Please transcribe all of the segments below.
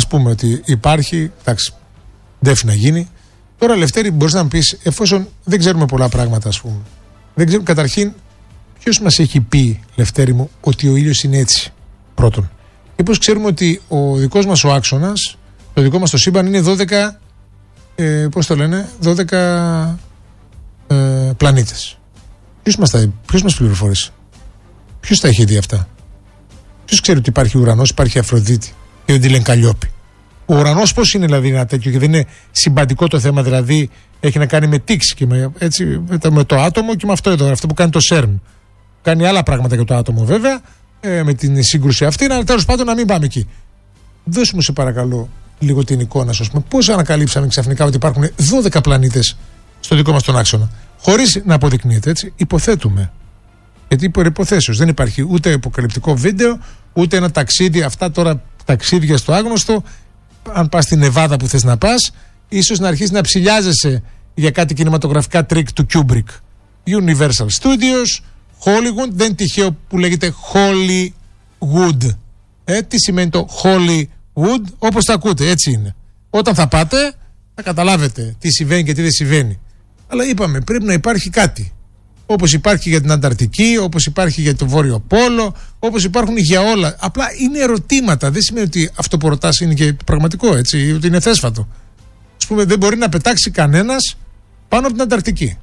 Ας πούμε ότι υπάρχει, εντάξει, ντέφει να γίνει. Τώρα, Λευτέρη, μπορείς να μου πεις, εφόσον δεν ξέρουμε πολλά πράγματα, ας πούμε. Δεν ξέρουμε καταρχήν ποιος μας έχει πει, Λευτέρη μου, ότι ο ήλιος είναι έτσι. Πρώτον. Και πώς ξέρουμε ότι ο δικός μας ο άξονας, το δικό μας το σύμπαν είναι 12, πώς το λένε, 12 πλανήτες. Ποιος μας πληροφόρησε? Ποιος τα έχει δει αυτά? Ποιος ξέρει ότι υπάρχει ουρανός, υπάρχει Αφροδίτη και δεν τη λένε Καλλιόπη? Ο ουρανός πώς είναι δηλαδή ένα τέτοιο, και δεν είναι συμπαντικό το θέμα, δηλαδή έχει να κάνει με τήξη και με το άτομο και με αυτό εδώ, αυτό που κάνει το CERN. Κάνει άλλα πράγματα για το άτομο βέβαια, με την σύγκρουση αυτή, αλλά τέλος πάντων να μην πάμε εκεί. Δώσ' μου σε παρακαλώ λίγο την εικόνα, ας πούμε, πώς ανακαλύψαμε ξαφνικά ότι υπάρχουν 12 πλανήτες στο δικό μας τον άξονα, χωρίς να αποδεικνύεται, έτσι. Υποθέτουμε. Γιατί υποθέσεως δεν υπάρχει ούτε αποκαλυπτικό βίντεο, ούτε ένα ταξίδι. Αυτά τώρα ταξίδια στο άγνωστο, αν πας στην Νεβάδα που θες να πας, ίσως να αρχίσεις να ψηλιάζεσαι για κάτι κινηματογραφικά τρίκ του Kubrick. Universal Studios, Hollywood, δεν είναι τυχαίο που λέγεται Hollywood. Τι σημαίνει το Hollywood? Όπως τα ακούτε, έτσι είναι. Όταν θα πάτε, θα καταλάβετε τι συμβαίνει και τι δεν συμβαίνει. Αλλά είπαμε, πρέπει να υπάρχει κάτι. Όπως υπάρχει για την Ανταρκτική, όπως υπάρχει για το Βόρειο Πόλο, όπως υπάρχουν για όλα. Απλά είναι ερωτήματα. Δεν σημαίνει ότι αυτό που ρωτάς είναι και πραγματικό, έτσι, ότι είναι θέσφατο. Ας πούμε, δεν μπορεί να πετάξει κανένας πάνω από την Ανταρκτική.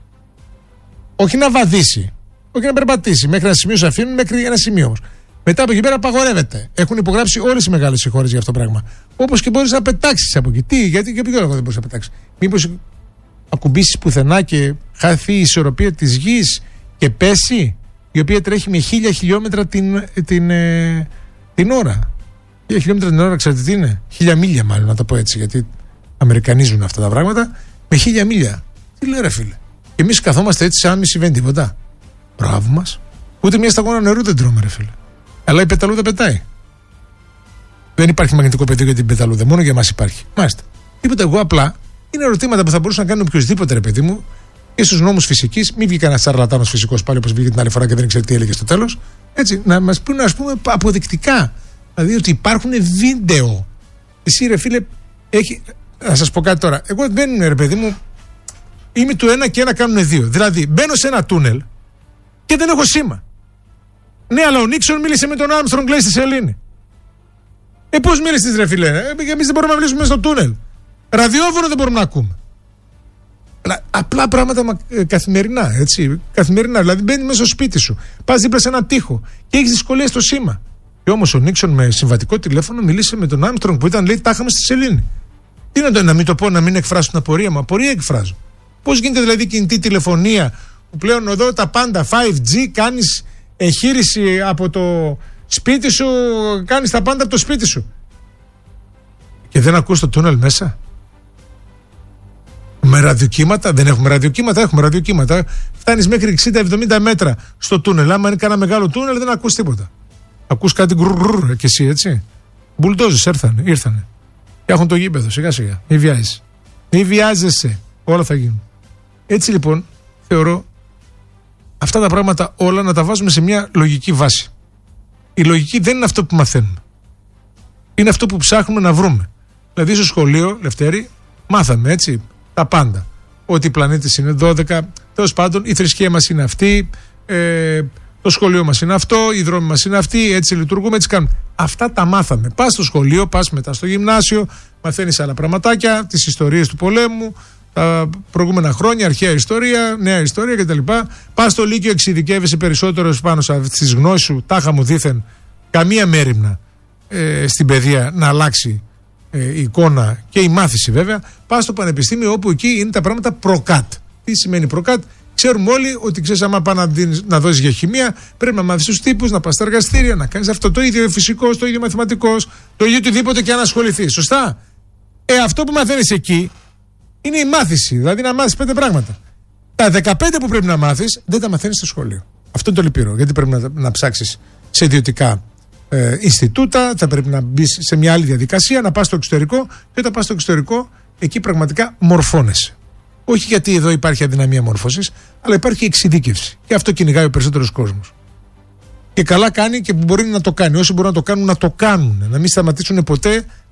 Όχι να βαδίσει, όχι να περπατήσει. Μέχρι ένα σημείο σε αφήνουν, μέχρι ένα σημείο όμως. Μετά από εκεί πέρα απαγορεύεται. Έχουν υπογράψει όλες οι μεγάλες χώρες για αυτό το πράγμα. Όπως και μπορείς να πετάξεις από εκεί. Γιατί, για ποιο λόγο δεν μπορείς να πετάξεις? Μήπως ακουμπήσεις πουθενά και χαθεί η ισορροπία της γης και πέσει, η οποία τρέχει με 1000 χιλιόμετρα την ώρα. 1000 χιλιόμετρα την ώρα, ξέρετε τι είναι? 1000 μίλια μάλλον, να το πω έτσι, γιατί αμερικανίζουν αυτά τα πράγματα. Με 1000 μίλια. Τι λέει ρε φίλε? Και εμείς καθόμαστε έτσι σαν να μην συμβαίνει τίποτα. Μπράβο μας. Ούτε μια σταγόνα νερού δεν τρώμε ρε φίλε. Αλλά η πεταλούδα πετάει. Δεν υπάρχει μαγνητικό πεδίο για την πεταλούδα, μόνο για μας υπάρχει. Μάλιστα. Τίποτα, εγώ απλά. Είναι ερωτήματα που θα μπορούσε να κάνει οποιοδήποτε ρε παιδί μου, και στους νόμους φυσικής. Μην βγει κανένα σαρλατάνος φυσικός πάλι όπως βγήκε την άλλη φορά και δεν ξέρει τι έλεγε στο τέλος. Έτσι, να μας πούνε, ας πούμε, αποδεικτικά. Δηλαδή ότι υπάρχουν βίντεο. Εσύ ρε φίλε, να σας πω κάτι τώρα. Εγώ δεν είμαι ρε παιδί μου, είμαι του ένα και ένα κάνουν δύο. Δηλαδή μπαίνω σε ένα τούνελ και δεν έχω σήμα. Ναι, αλλά ο Νίξον μίλησε με τον Άρμστρονγκ, λέει στη σελήνη. Πώς μίλησες ρε φίλε? Εμείς δεν μπορούμε να μιλήσουμε στο τούνελ. Ραδιόφωνο δεν μπορούμε να ακούμε. Απλά πράγματα καθημερινά, έτσι. Καθημερινά. Δηλαδή μπαίνει μέσα στο σπίτι σου, πας δίπλα σε ένα τοίχο και έχεις δυσκολία στο σήμα. Και όμως ο Νίξον με συμβατικό τηλέφωνο μίλησε με τον Άρμστρονγκ που ήταν, λέει, τα είχαμε στη σελήνη. Τι να μην το πω, να μην εκφράσω την απορία μου? Απορία εκφράζω. Πώς γίνεται δηλαδή κινητή τηλεφωνία που πλέον εδώ τα πάντα 5G, κάνεις εγχείρηση από το σπίτι σου, κάνεις τα πάντα από το σπίτι σου. Και δεν ακούς το τούνελ μέσα? Με ραδιοκύματα? Δεν έχουμε ραδιοκύματα? Έχουμε ραδιοκύματα. Φτάνεις μέχρι 60-70 μέτρα στο τούνελ. Άμα είναι κανένα μεγάλο τούνελ δεν ακούς τίποτα. Ακούς κάτι γκρουρρουρ και εσύ, έτσι. Μπουλντόζες ήρθανε. Και έχουν το γήπεδο, σιγά σιγά. Μη βιάζεσαι. Μη βιάζεσαι. Όλα θα γίνουν. Έτσι λοιπόν θεωρώ αυτά τα πράγματα όλα να τα βάζουμε σε μια λογική βάση. Η λογική δεν είναι αυτό που μαθαίνουμε. Είναι αυτό που ψάχνουμε να βρούμε. Δηλαδή στο σχολείο, Λευτέρη, μάθαμε έτσι τα πάντα. Ότι οι πλανήτες είναι 12, τέλος πάντων η θρησκεία μας είναι αυτή, το σχολείο μας είναι αυτό, οι δρόμοι μας είναι αυτοί, έτσι λειτουργούμε, έτσι κάνουμε. Αυτά τα μάθαμε. Πας στο σχολείο, πας μετά στο γυμνάσιο, μαθαίνεις άλλα πραγματάκια, τις ιστορίες του πολέμου, τα προηγούμενα χρόνια, αρχαία ιστορία, νέα ιστορία κτλ. Πας στο Λύκειο, εξειδικεύεσαι περισσότερο πάνω στις γνώσεις σου, τάχα μου δήθεν, καμία μέριμνα στην παιδεία να αλλάξει η εικόνα και η μάθηση βέβαια. Πας στο πανεπιστήμιο όπου εκεί είναι τα πράγματα προκάτ. Τι σημαίνει προκάτ? Ξέρουμε όλοι ότι ξέρεις, άμα πας να δώσεις για χημεία, πρέπει να μάθεις τους τύπους, να πας στα εργαστήρια, να κάνεις αυτό το ίδιο φυσικός, το ίδιο μαθηματικός, το ίδιο οτιδήποτε και αν ασχοληθείς. Σωστά? Αυτό που μαθαίνεις εκεί είναι η μάθηση, δηλαδή να μάθεις 5 πράγματα. Τα 15 που πρέπει να μάθεις δεν τα μαθαίνεις στο σχολείο. Αυτό είναι το λυπηρό, γιατί πρέπει να ψάξεις σε ιδιωτικά Ινστιτούτα, θα πρέπει να μπεις σε μια άλλη διαδικασία, να πας στο εξωτερικό, και όταν πας στο εξωτερικό, εκεί πραγματικά μορφώνεσαι. Όχι γιατί εδώ υπάρχει αδυναμία μόρφωσης, αλλά υπάρχει εξειδίκευση. Και αυτό κυνηγάει ο περισσότερος κόσμος. Και καλά κάνει και μπορεί να το κάνει. Όσοι μπορούν να το κάνουν, να το κάνουν. Να μην σταματήσουν ποτέ